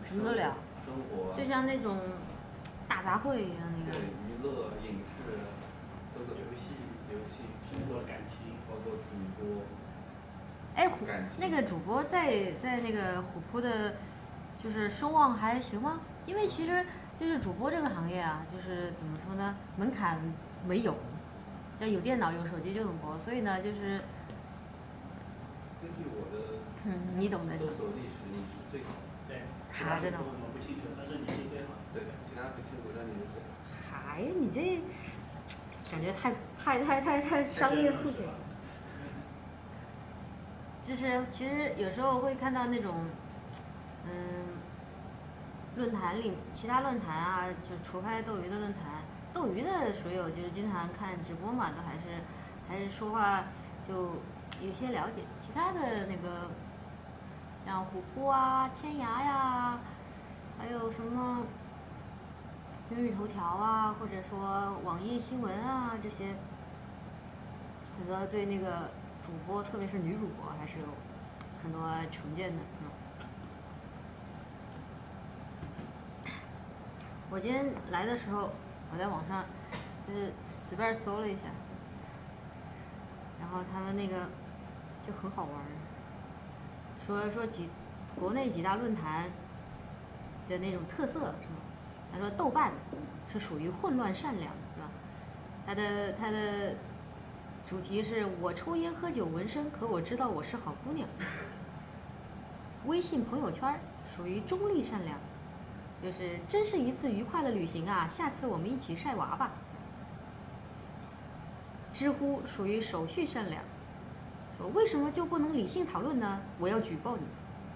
什么都聊， 生活就像那种大杂烩一样那个。 对，娱乐、影视，包括游戏，生活感情，包括主播。 哎，那个主播在那个虎扑的，就是声望还行吗？因为其实就是主播这个行业啊，就是怎么说呢，门槛没有，只要有电脑有手机就能播，所以呢就是。 根据我的你懂的。 搜索历史，你是最好的。 对，其他主播我们不清楚，但是你是最好的。 对，其他不清楚，但你是最好的。 嗨，你这感觉太商业互怼。就是其实有时候会看到那种，论坛里其他论坛啊，就除开斗鱼的论坛，斗鱼的水友就是经常看直播嘛，都还是说话就有些了解。其他的那个像虎扑啊、天涯呀，还有什么今日头条啊，或者说网易新闻啊这些，很多对那个主播，特别是女主播，还是有很多成见的。我今天来的时候，我在网上就是随便搜了一下，然后他们那个就很好玩，说国内几大论坛的那种特色是吧？他说豆瓣是属于混乱善良是吧？他的主题是我抽烟喝酒纹身，可我知道我是好姑娘。微信朋友圈属于中立善良，就是真是一次愉快的旅行啊，下次我们一起晒娃吧。知乎属于手续善良，说为什么就不能理性讨论呢？我要举报你。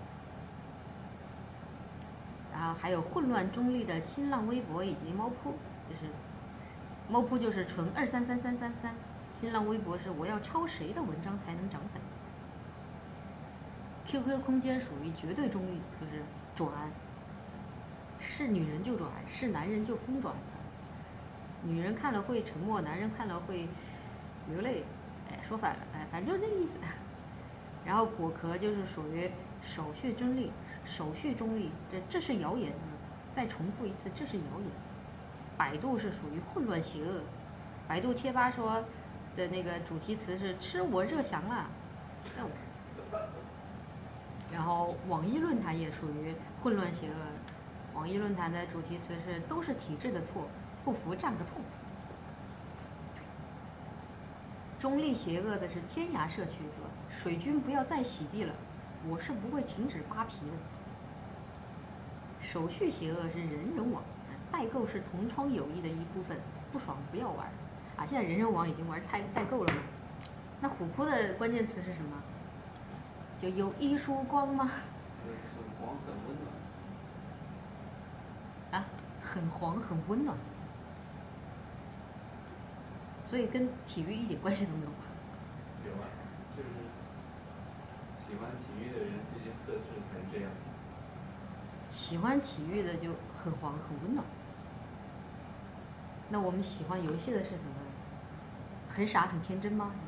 然后还有混乱中立的新浪微博以及猫扑，就是猫扑就是纯2333333，新浪微博是我要抄谁的文章才能涨粉。QQ 空间属于绝对中立，就是转，是女人就转，是男人就疯转，女人看了会沉默，男人看了会流泪，说反了，反正就是这个意思。然后果壳就是属于手续中立，这是谣言，再重复一次，这是谣言。百度是属于混乱邪恶，百度贴吧说的那个主题词是吃我热翔了，然后网易论坛也属于混乱邪恶，网易论坛的主题词是都是体制的错，不服占个痛。中立邪恶的是天涯社区说水军不要再洗地了，我是不会停止扒皮的。手续邪恶是人人网，代购是同窗友谊的一部分，不爽不要玩啊！现在人人网已经玩代购了吗？那虎扑的关键词是什么？就有一束光吗？ 很黄很温暖。啊，很黄很温暖。所以跟体育一点关系都没有。 有啊，就是喜欢体育的人这些特质才这样。 喜欢体育的就很黄很温暖。那我们喜欢游戏的是怎么？很傻很天真吗？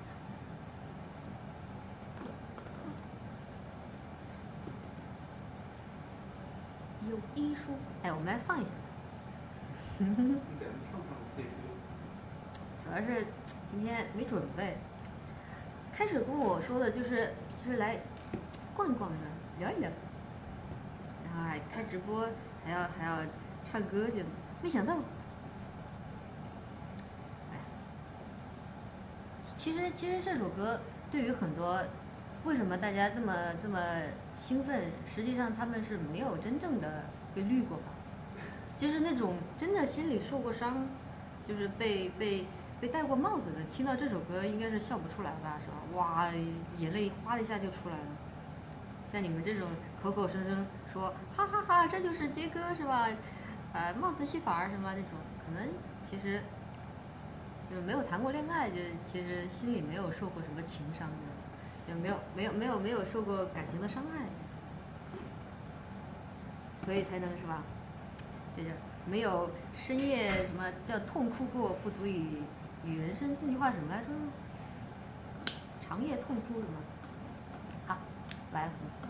有一束，我们来放一下。 你给他们唱唱这歌。 主要是今天没准备。开始跟我说的就是来逛一逛的，聊一聊，然后还开直播，还要唱歌去，没想到。其实这首歌对于很多，为什么大家这么兴奋？实际上他们是没有真正的被绿过吧？就是那种真的心里受过伤，就是被戴过帽子的，听到这首歌应该是笑不出来吧，是吧？哇，眼泪哗的一下就出来了。像你们这种口口声声说哈哈哈，这就是杰哥是吧？帽子戏法什么那种，可能其实就是没有谈过恋爱，就其实心里没有受过什么情伤，就没有受过感情的伤害，所以才能是吧？就是没有深夜什么叫痛哭过，不足以与人生，这句话什么来着？长夜痛哭什么？好，来了。